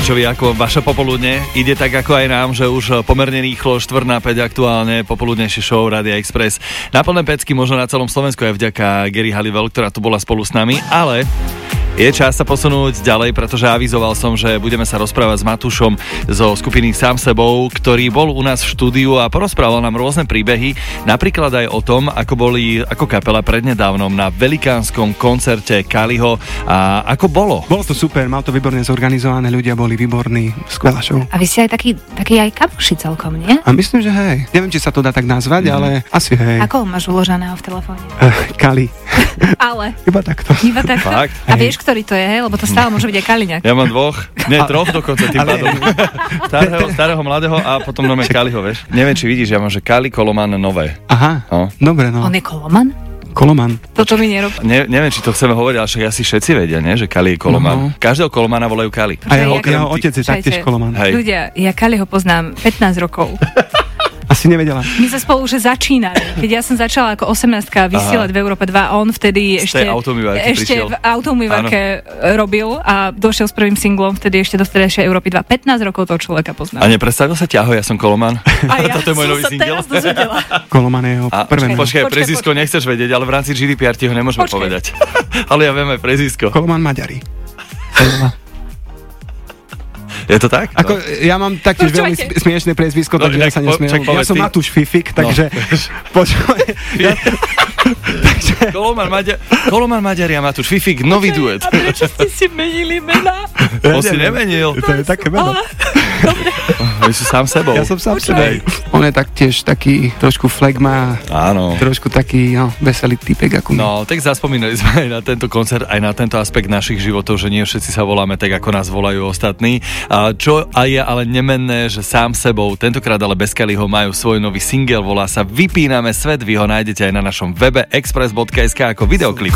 Lukášovi, ako vaše popoludne. Ide tak ako aj nám, že už pomerne rýchlo 4:05 aktuálne popoludnejšie show Rádia Express. Na plné pecky možno na celom Slovensku aj vďaka Geri Halliwell, ktorá tu bola spolu s nami, ale je čas sa posunúť ďalej, pretože avizoval som, že budeme sa rozprávať s Matúšom zo skupiny Sám sebou, ktorý bol u nás v štúdiu a porozprával nám rôzne príbehy, napríklad aj o tom, ako boli ako kapela prednedávnom na velikánskom koncerte Kaliho a ako bolo. Bolo to super, mal to výborne zorganizované, ľudia boli výborní, skvelá show. A vy ste aj taký aj kamoši celkom, nie? A myslím, že hej. Neviem, či sa to dá tak nazvať, ale asi hej. Ako máš uloženého v telefóne? Kali. Ale. Iba takto. Fakt? A vieš, ktorý to je, hej? Lebo to stále môže byť aj Kaliňák. Ja mám troch dokonca tým pádom. Starého, mladého a potom normálne Kaliho, vieš. Neviem, či vidíš, ja mám, že Kali, Koloman, nové. Aha, no. Dobre, no. On je Koloman? Koloman. Toto mi nerob. Neviem, či to chceme hovoriť, ale však asi všetci vedia, nie? Že Kali je Koloman. Každého Kolomana volajú Kali. A jeho otec je taktiež Koloman. Hej. Ľudia, ja Kaliho poznám 15 rokov. Asi nevedela. My sa spolu už začínali. Keď ja som začala ako 18-ka vysielať v Európe 2, on vtedy ešte v automývarke robil a došiel s prvým singlom vtedy ešte do vtedajšej Európy 2. 15 rokov toho človeka poznám. A nepredstavil sa ťaho, ja som Koloman. A ja toto je môj nový single. Koloman je jeho prvé. Počkaj, prezísko nechceš vedieť, ale v rámci GDPR ti ho nemôžeme povedať. Ale ja viem aj prezísko. Koloman Maďari. Je to tak? Ako, ja mám taktiež veľmi smiešné priezvisko, takže ja sa nesmiem. Ja som Matúš Fifik, takže počúvaj. Koloman Maďari a Matúš Fifik, nový duet. A prečo ste si menili mená? On si nemenil. To je také meno. Dobre. Vy si sám sebou. Ja som sám sebou. On je taktiež taký trošku flegma. Áno. Trošku taký veselý typek ako my. No, tak zaspomínali sme aj na tento koncert, aj na tento aspekt našich životov, že nie všetci sa voláme tak, ako nás volajú ostatní. A čo aj je ale nemenné, že Sám sebou, tentokrát ale bez Kaliho, majú svoj nový single, volá sa Vypíname svet, vy ho nájdete aj na našom webe express.sk ako videoklip.